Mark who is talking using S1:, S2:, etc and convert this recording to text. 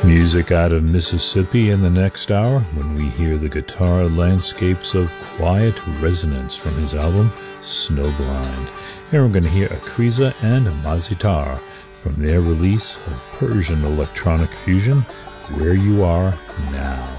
S1: Music out of Mississippi in the next hour when we hear the guitar landscapes of quiet resonance from his album Snowblind. Here we're going to hear Akriza and Mazitar from their release of Persian electronic fusion, Where You Are Now.